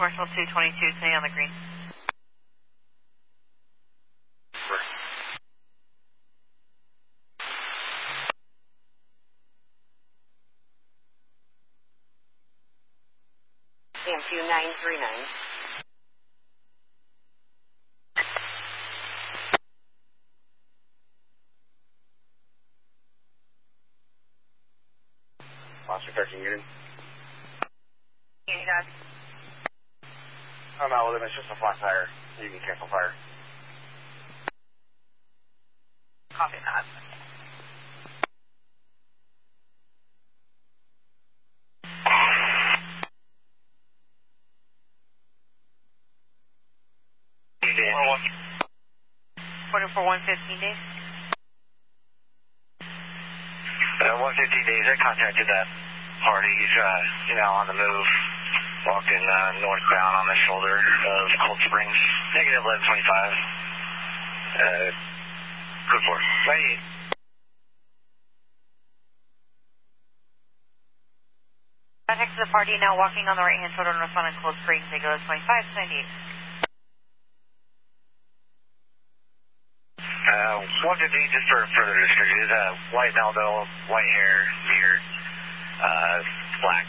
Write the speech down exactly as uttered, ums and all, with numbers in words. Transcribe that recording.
Commercial two twenty-two, stay on the green. C M two nine three nine. Monster thirteen unit. Unit guys. I'm out with him, it's just a flat tire. You can cancel fire. Copy that. Quarter for one fifteen days. Uh, one fifteen days, I contacted that party. He's, uh, you know, on the move. Walking uh, northbound on the shoulder of Cold Springs. Negative eleven twenty-five. Uh, good for. Wait. Contact to the party now walking on the right hand shoulder northbound on Cold Springs. Negative twenty-five, ninety-eight. Uh, one fifteen, just for further description, is uh, white Melville, white hair, beard, uh, black